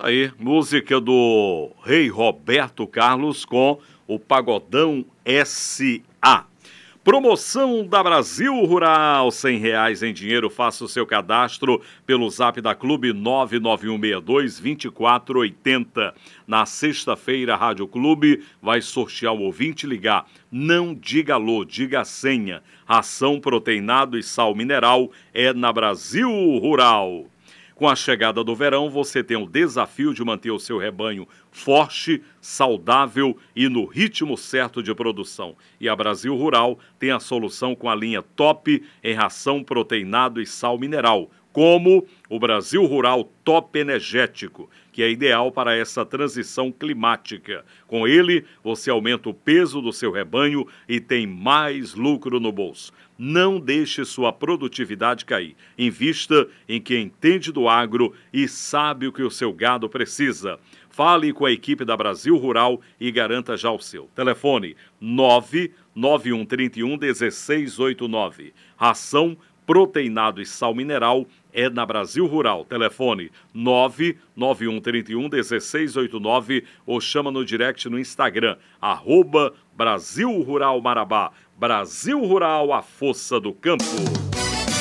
Aí, música do Rei Roberto Carlos com o Pagodão S.A. Promoção da Brasil Rural, R$100 em dinheiro, faça o seu cadastro pelo zap da Clube 99162-2480. Na sexta-feira, a Rádio Clube vai sortear o ouvinte ligar. Não diga alô, diga a senha. Ração, proteinado e sal mineral é na Brasil Rural. Com a chegada do verão, você tem o desafio de manter o seu rebanho forte, saudável e no ritmo certo de produção. E a Brasil Rural tem a solução com a linha top em ração, proteinado e sal mineral, como o Brasil Rural Top Energético, que é ideal para essa transição climática. Com ele, você aumenta o peso do seu rebanho e tem mais lucro no bolso. Não deixe sua produtividade cair. Invista em quem entende do agro e sabe o que o seu gado precisa. Fale com a equipe da Brasil Rural e garanta já o seu. Telefone 99131-1689. Ração, proteinado e sal mineral é na Brasil Rural. Telefone 99131-1689 ou chama no direct no Instagram, @Brasil Rural Marabá. Brasil Rural, a força do campo.